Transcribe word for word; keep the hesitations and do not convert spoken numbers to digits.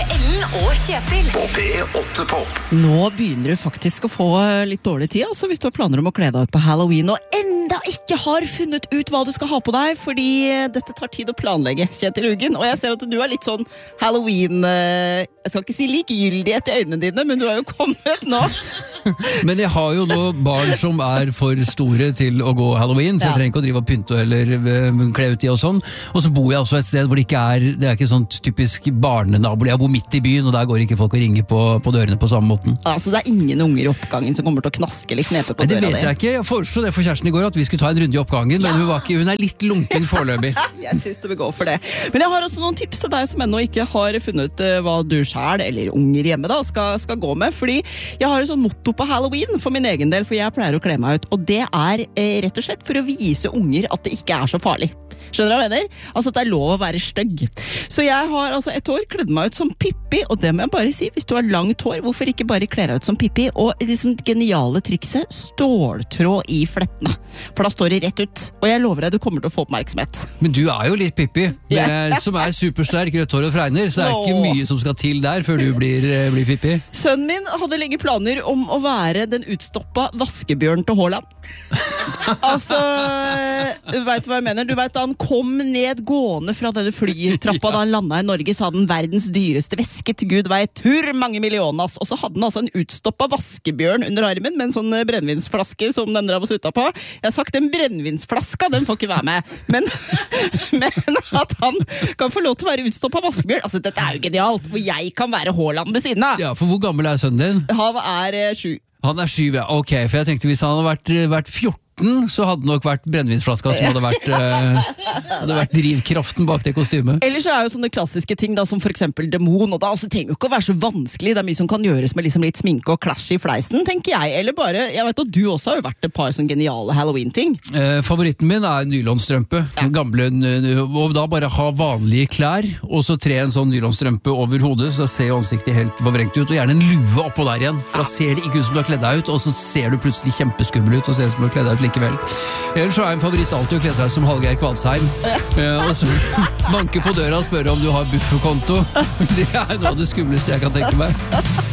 med Ellen og Kjetil. På P åtte Pop. Nå begynner du faktisk å få litt dårlig tid, altså hvis du har planer om å kle deg ut på Halloween og enda ikke har funnet ut hva du skal ha på deg, fordi dette tar tid å planlegge, Kjetil Hugen. Og jeg ser at du er litt sånn Halloween, jeg skal ikke si likegyldighet i øynene dine, men du har jo kommet nå. Men jeg har jo nå barn som er for store til å gå Halloween, så jeg trenger ikke å drive og pynte eller uh, kle ut i og sånn. Og så bor jeg også et sted hvor det ikke er, det er ikke sånn typisk barnenabo. Jeg bor midt i byen, og der går ikke folk og ringer på, på dørene på samme måten. Altså det er ingen unger i oppgangen som kommer til å knaske eller knepe på døra di? Det vet jeg ikke. Jeg foreslo det for kjæresten i går at vi skulle ta en runde i oppgangen, men hun, var ikke, hun er litt lunken foreløpig. Jeg synes du vil gå for det. Men jeg har også noen tips til deg som ennå ikke har funnet ut uh, hva du selv eller unger hjemme da, skal, skal gå med, fordi jeg har et sånn motto på Halloween for min egen del, for jeg pleier å kle meg ut, og det er eh, rett og slett for å vise unger at det ikke er så farlig. Skjønner du hva jeg mener? Altså at det er lov å være stygg. Så jeg har altså et år kledd meg ut som Pippi, og det må jeg bare si, hvis du har langt hår, hvorfor ikke bare kle deg ut som Pippi? Og liksom geniale trikset, ståltråd i flettene. For da står det rett ut, og jeg lover deg du kommer til å få oppmerksomhet. Men du er jo litt Pippi, med, som er supersterk, rødt hår og fregner, så det er ikke mye som skal til der før du blir, blir Pippi. Sønnen min hadde lenge planer om å være den utstoppa vaskebjørn til Haaland. Altså, du vet hva jeg mener? Du vet da han kom ned gående fra denne flytrappa da han landet i Norge, så hadde han verdens dyreste veske til Gud vet hvor mange millioner, og så hadde han altså en utstoppa vaskebjørn under armen med en sånn brennevinsflaske som den drev og sutta på. Jeg har sagt den brennevinsflaska, den får ikke være med, men, men at han kan få lov til å være utstoppa vaskebjørn, altså dette er jo genialt, hvor jeg kan være Haaland ved siden av. Ja, for hvor gammel er sønnen din? Han er eh, sju. Han er syv, ja. Ok, for jeg tenkte hvis han hadde vært, vært fjorten, så hadde det nok vært brennevinsflaska som hadde vært, uh, hadde vært drivkraften bak det kostymet. Ellers er jo sånne klassiske ting da, som for eksempel demon, og da altså, trenger jo ikke å være så vanskelig, det er mye som kan gjøres med liksom litt sminke og clash i fleisen, tenker jeg, eller bare, jeg vet at du også har jo vært et par sånne geniale Halloween-ting. Uh, favoritten min er nylonstrømpe, ja. Gamle, og da bare ha vanlige klær, og så tre en sånn nylonstrømpe over hodet, så da ser ansiktet helt forvrengt ut, og gjerne en lue oppå der igjen, for da ser det ikke ut som du har kledd deg ut, og så ser du plutselig kjempeskummel ut, og ser ut som du har kledd deg ut likevel. Ellers så er en favoritt alltid å kle seg som Hallgeir Kvalsheim, uh, og så banke på døra og spørre om du har bufferkonto. Det er noe av det skumleste jeg kan tenke meg.